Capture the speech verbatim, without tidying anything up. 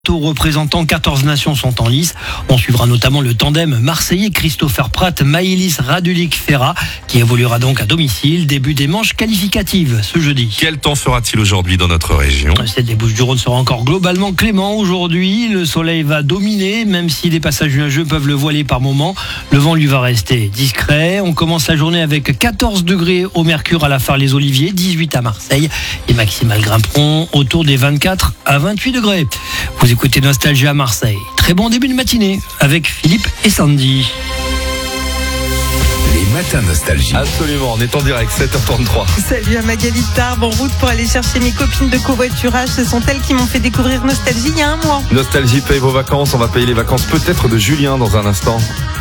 Représentant quatorze nations sont en lice. On suivra notamment le tandem marseillais Christopher Pratt, Maëlys Radulic-Ferrat qui évoluera donc à domicile. Début des manches qualificatives ce jeudi. Quel temps fera-t-il aujourd'hui dans notre région ? Celle des Bouches-du-Rhône sera encore globalement clément aujourd'hui. Le soleil va dominer, même si des passages nuageux peuvent le voiler par moments. Le vent lui va rester discret. On commence la journée avec quatorze degrés au mercure à la Phare-les-Oliviers, dix-huit à Marseille. Les maximales grimperont autour des vingt-quatre à vingt-huit degrés. Vous écoutez Nostalgie à Marseille. Très bon début de matinée avec Philippe et Sandy. Les matins Nostalgie. Absolument, on est en direct, sept heures trente-trois. Salut à Magali Tarbes, en route pour aller chercher mes copines de covoiturage. Ce sont elles qui m'ont fait découvrir Nostalgie il y a un mois. Nostalgie paye vos vacances, on va payer les vacances peut-être de Julien dans un instant.